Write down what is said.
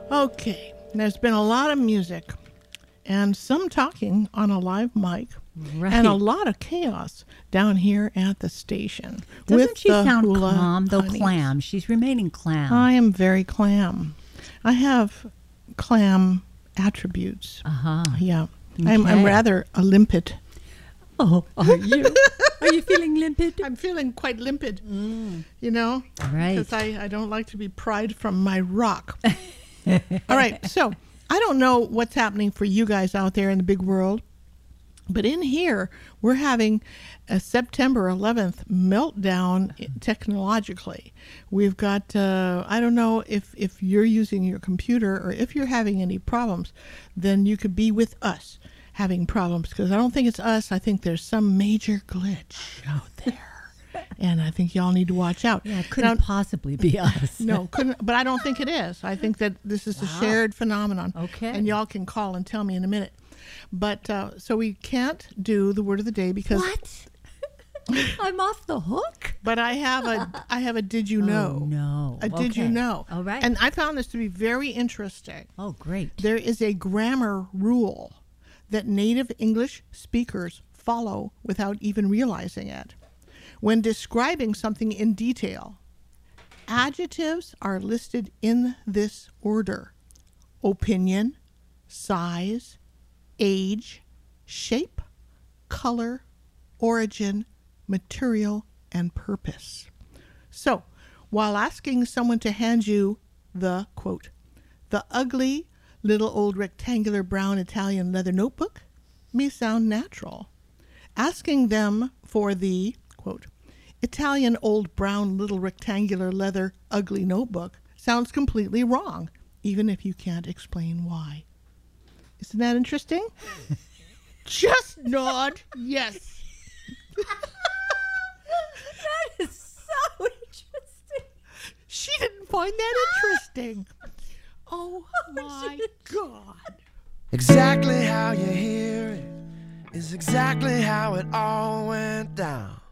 Okay, there's been a lot of music and some talking on a live mic Right. and a lot of chaos down here at the station. Doesn't with she the sound hula calm, though honeys. clam? She's remaining clam. I am very clam. I have clam attributes. Uh-huh. Yeah. I'm Okay. rather a limpid. Oh, are you? Are you feeling limpid? I'm feeling quite limpid, you know? Right. Because I don't like to be pried from my rock. All right, so I don't know what's happening for you guys out there in the big world, but in here, we're having a September 11th meltdown technologically. We've got, I don't know if you're using your computer or if you're having any problems, then you could be with us having problems, because I don't think it's us. I think there's some major glitch out there, and I think y'all need to watch out. Yeah, it couldn't possibly be us. No, couldn't, but I don't think it is. I think that this is a shared phenomenon. Okay. And y'all can call and tell me in a minute. But so we can't do the word of the day because. What? I'm off the hook? But I have a did you know? Oh, no. A did you Okay. know? All right. And I found this to be very interesting. Oh, great. There is a grammar rule that native English speakers follow without even realizing it. When describing something in detail, adjectives are listed in this order: opinion, size, age, shape, color, origin, material, and purpose. So, while asking someone to hand you the, quote, the ugly little old rectangular brown Italian leather notebook may sound natural, asking them for the, quote, Italian old brown little rectangular leather ugly notebook sounds completely wrong, even if you can't explain why. Isn't that interesting? Just nod yes. That is so interesting. She didn't find that interesting. Oh my God. Exactly how you hear it is exactly how it all went down.